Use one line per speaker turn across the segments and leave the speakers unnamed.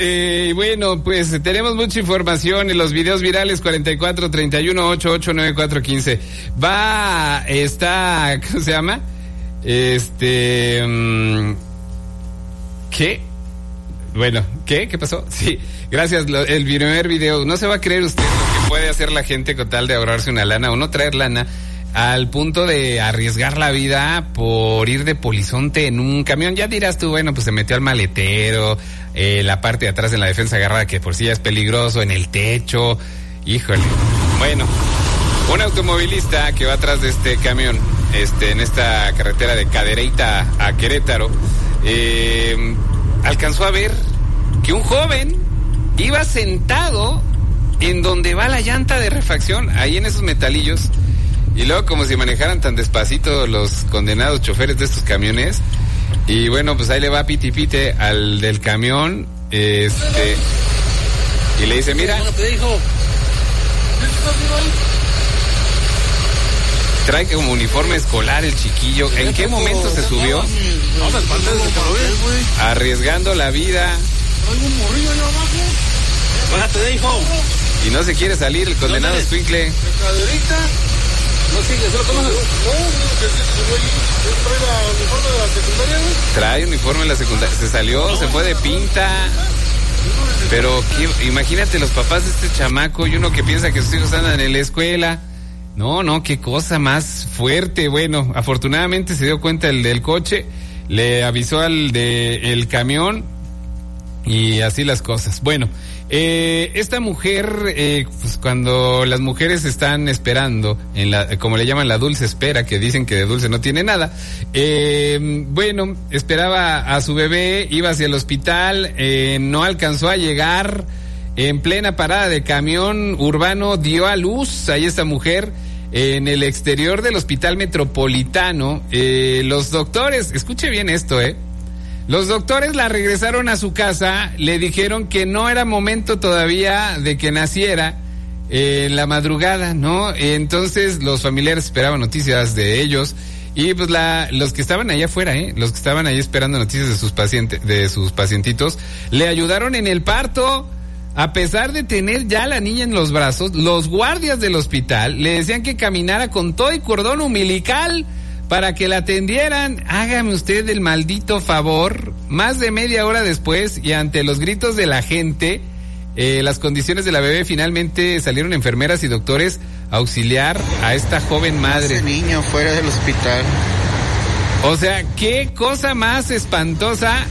Bueno, pues tenemos mucha información en los videos virales 44 31 88 94 15. ¿Cómo se llama? ¿Qué? Bueno, ¿qué pasó? Sí, gracias. El primer video, no se va a creer usted lo que puede hacer la gente con tal de ahorrarse una lana o no traer lana, al punto de arriesgar la vida por ir de polizonte en un camión. Ya dirás tú, bueno, pues se metió al maletero, la parte de atrás en la defensa agarrada, que por sí ya es peligroso, en el techo. Híjole. Bueno, un automovilista que va atrás de este camión, en esta carretera de Cadereyta a Querétaro, alcanzó a ver que un joven iba sentado en donde va la llanta de refacción, ahí en esos metalillos. Y luego, como si manejaran tan despacito los condenados choferes de estos camiones. Y bueno, pues ahí le va piti pite al del camión. Y le dice, mira. Trae como uniforme escolar el chiquillo. ¿En qué momento se subió? Arriesgando la vida. Y no se quiere salir el condenado escuincle.
No sigue, ¿solo conoces?
Trae uniforme de la secundaria. Se salió, se fue de pinta. Pero imagínate los papás de este chamaco y uno que piensa que sus hijos andan en la escuela. No, qué cosa más fuerte. Bueno, afortunadamente se dio cuenta el del coche, le avisó al del camión y así las cosas. Bueno, esta mujer, pues cuando las mujeres están esperando, como le llaman la dulce espera, que dicen que de dulce no tiene nada, bueno, esperaba a su bebé, iba hacia el hospital, no alcanzó a llegar, en plena parada de camión urbano dio a luz a esta mujer en el exterior del Hospital Metropolitano. Los doctores, escuche bien esto, los doctores la regresaron a su casa, le dijeron que no era momento todavía de que naciera en la madrugada, ¿no? Entonces los familiares esperaban noticias de ellos y pues los que estaban allá afuera, los que estaban ahí esperando noticias de sus pacientitos, le ayudaron en el parto. A pesar de tener ya la niña en los brazos, los guardias del hospital le decían que caminara con todo y cordón umbilical para que la atendieran. Hágame usted el maldito favor. Más de media hora después y ante los gritos de la gente, las condiciones de la bebé, finalmente salieron enfermeras y doctores a auxiliar a esta joven madre.
Ese niño fuera del hospital.
O sea, qué cosa más espantosa.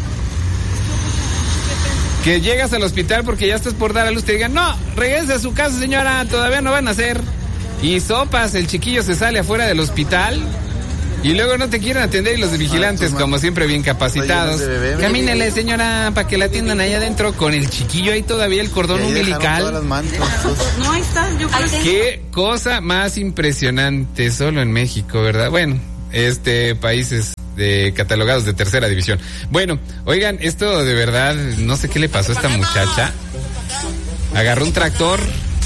Que llegas al hospital porque ya estás por dar a luz, te digan, no, regrese a su casa, señora, todavía no van a nacer. Y sopas, el chiquillo se sale afuera del hospital y luego no te quieren atender y los vigilantes, como siempre, bien capacitados. Camínele, señora, para que la atiendan ahí adentro con el chiquillo ahí todavía, el cordón umbilical.
No, ahí está, yo creo que...
Qué cosa más impresionante, solo en México, ¿verdad? Bueno, países catalogados de tercera división. Bueno, oigan, esto de verdad, no sé qué le pasó a esta muchacha. Agarró un tractor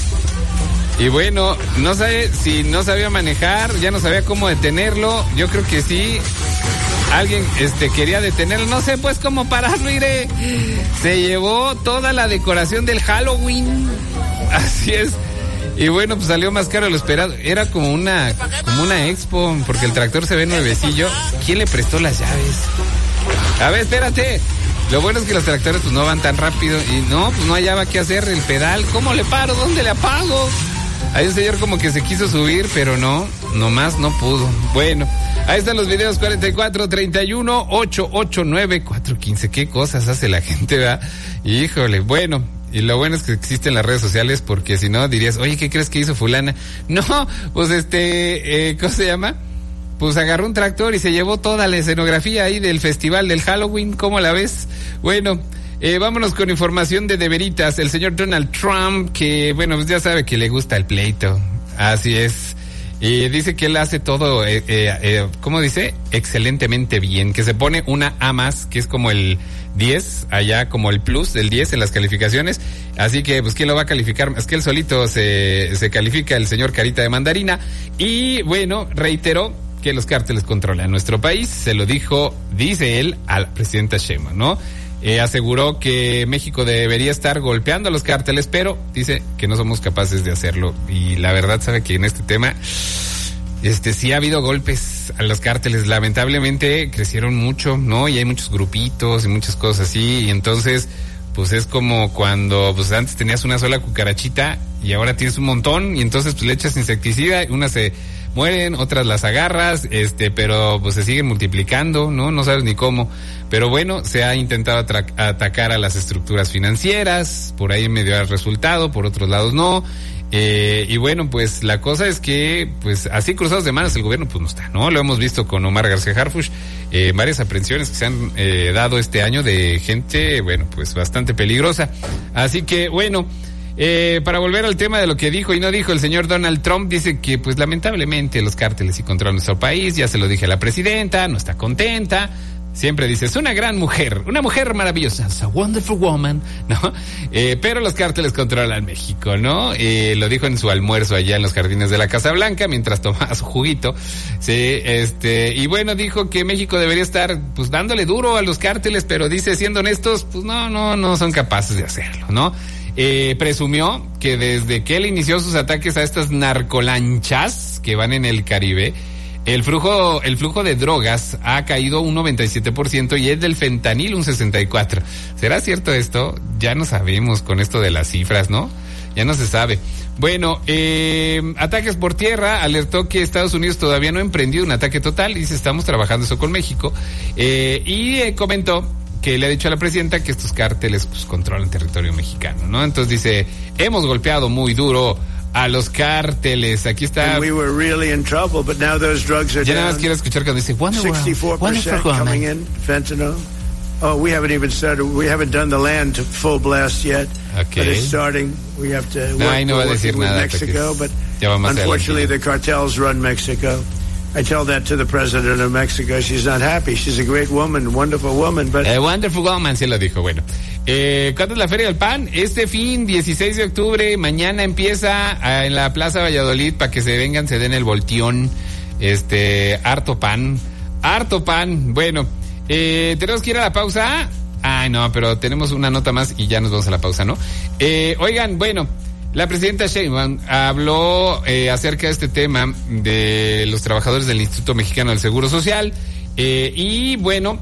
y bueno, no sabe si no sabía manejar, ya no sabía cómo detenerlo. Yo creo que sí. Alguien quería detenerlo, no sé pues cómo pararlo, iré. Se llevó toda la decoración del Halloween. Así es. Y bueno, pues salió más caro de lo esperado. Era como una expo, porque el tractor se ve nuevecillo. ¿Quién le prestó las llaves? A ver, espérate. Lo bueno es que los tractores pues no van tan rápido. Y no, pues no hallaba qué hacer el pedal. ¿Cómo le paro? ¿Dónde le apago? Hay un señor como que se quiso subir, pero no, nomás no pudo. Bueno, ahí están los videos 44 31 889 415. ¿Qué cosas hace la gente, verdad? Híjole, bueno. Y lo bueno es que existen las redes sociales, porque si no dirías, oye, ¿qué crees que hizo fulana? No, pues ¿cómo se llama? Pues agarró un tractor y se llevó toda la escenografía ahí del festival del Halloween. ¿Cómo la ves? Bueno, vámonos con información de veritas. El señor Donald Trump, que bueno, pues ya sabe que le gusta el pleito. Así es. Y dice que él hace todo, ¿cómo dice? Excelentemente bien. Que se pone una A más, que es como el 10, allá como el plus del 10 en las calificaciones. Así que, pues, ¿quién lo va a calificar? Es que él solito se califica, el señor Carita de Mandarina. Y bueno, reiteró que los cárteles controlan nuestro país. Se lo dice él a la presidenta Sheinbaum, ¿no? Aseguró que México debería estar golpeando a los cárteles, pero dice que no somos capaces de hacerlo. Y la verdad sabe que en este tema, sí ha habido golpes a los cárteles. Lamentablemente crecieron mucho, ¿no? Y hay muchos grupitos y muchas cosas así. Y entonces, pues es como cuando pues antes tenías una sola cucarachita y ahora tienes un montón y entonces pues le echas insecticida, unas se mueren, otras las agarras, pero pues se siguen multiplicando, ¿no? No sabes ni cómo. Pero bueno, se ha intentado atacar a las estructuras financieras, por ahí medio ha resultado, por otros lados no. Y bueno, pues la cosa es que, pues así cruzados de manos el gobierno pues no está, ¿no? Lo hemos visto con Omar García Harfuch, varias aprehensiones que se han dado este año de gente, bueno, pues bastante peligrosa. Así que bueno, para volver al tema de lo que dijo y no dijo el señor Donald Trump, dice que pues lamentablemente los cárteles sí controlan nuestro país, ya se lo dije a la presidenta, no está contenta. Siempre dice, es una gran mujer, una mujer maravillosa, it's a wonderful woman, ¿no? Pero los cárteles controlan México, ¿no? Lo dijo en su almuerzo allá en los jardines de la Casa Blanca, mientras tomaba su juguito, sí, y bueno, dijo que México debería estar, pues, dándole duro a los cárteles, pero dice, siendo honestos, pues no son capaces de hacerlo, ¿no? Presumió que desde que él inició sus ataques a estas narcolanchas que van en el Caribe, el flujo de drogas ha caído un 97% y es del fentanil un 64%. ¿Será cierto esto? Ya no sabemos con esto de las cifras, ¿no? Ya no se sabe. Bueno, ataques por tierra, alertó que Estados Unidos todavía no ha emprendido un ataque total, dice, estamos trabajando eso con México, y comentó que le ha dicho a la presidenta que estos cárteles pues controlan territorio mexicano, ¿no? Entonces dice, hemos golpeado muy duro a los cárteles. Aquí está.
We were really in trouble, but now those drugs are
ya nada
down.
más quiero escuchar cuando dice
64% coming in fentanyl. Oh, we haven't even started. We haven't done the land full blast yet.
Okay.
But it's starting. We have to work
no va a decir
with
nada
Mexico, but
unfortunately
the cartels run Mexico. I tell that to the president of Mexico. She's not happy. She's a great woman, wonderful woman, but
wonderful woman, sí lo dijo. Bueno, ¿cuándo es la Feria del Pan? Este fin, 16 de octubre, mañana empieza en la Plaza Valladolid para que se vengan, se den el volteón. Harto pan. Bueno, tenemos que ir a la pausa. Ay, no, pero tenemos una nota más y ya nos vamos a la pausa, ¿no? Oigan, bueno, la presidenta Sheinbaum habló acerca de este tema de los trabajadores del Instituto Mexicano del Seguro Social y bueno,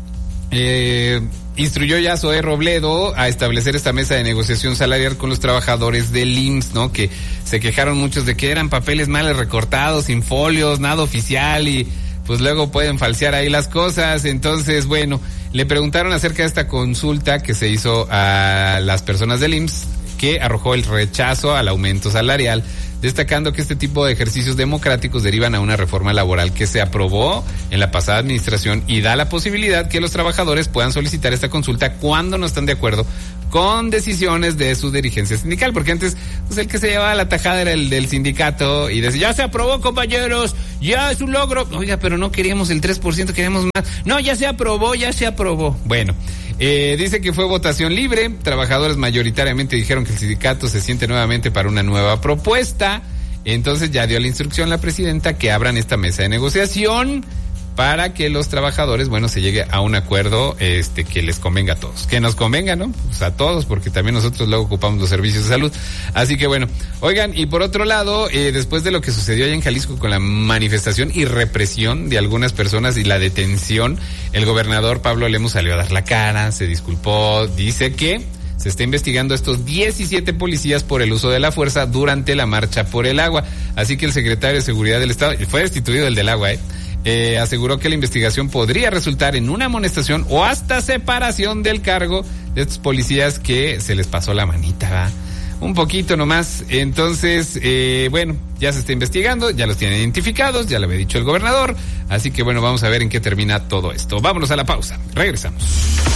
instruyó ya a Zoé Robledo a establecer esta mesa de negociación salarial con los trabajadores del IMSS, ¿no? Que se quejaron muchos de que eran papeles mal recortados, sin folios, nada oficial y pues luego pueden falsear ahí las cosas. Entonces, bueno, le preguntaron acerca de esta consulta que se hizo a las personas del IMSS, que arrojó el rechazo al aumento salarial, destacando que este tipo de ejercicios democráticos derivan a una reforma laboral que se aprobó en la pasada administración y da la posibilidad que los trabajadores puedan solicitar esta consulta cuando no están de acuerdo con decisiones de su dirigencia sindical, porque antes pues el que se llevaba la tajada era el del sindicato y decía, ya se aprobó, compañeros, ya es un logro. Oiga, pero no queríamos el 3%, queríamos más. No, ya se aprobó. Bueno, dice que fue votación libre, trabajadores mayoritariamente dijeron que el sindicato se siente nuevamente para una nueva propuesta, entonces ya dio la instrucción la presidenta que abran esta mesa de negociación para que los trabajadores, bueno, se llegue a un acuerdo que les convenga a todos. Que nos convenga, ¿no? Pues a todos, porque también nosotros luego ocupamos los servicios de salud. Así que bueno, oigan, y por otro lado, después de lo que sucedió allá en Jalisco con la manifestación y represión de algunas personas y la detención, el gobernador Pablo Lemus salió a dar la cara, se disculpó, dice que se está investigando a estos 17 policías por el uso de la fuerza durante la marcha por el agua. Así que el secretario de Seguridad del Estado, fue destituido el del agua, aseguró que la investigación podría resultar en una amonestación o hasta separación del cargo de estos policías que se les pasó la manita, ¿va? Un poquito nomás. Entonces, bueno, ya se está investigando, ya los tienen identificados, ya lo había dicho el gobernador, así que bueno, vamos a ver en qué termina todo esto. Vámonos a la pausa, regresamos.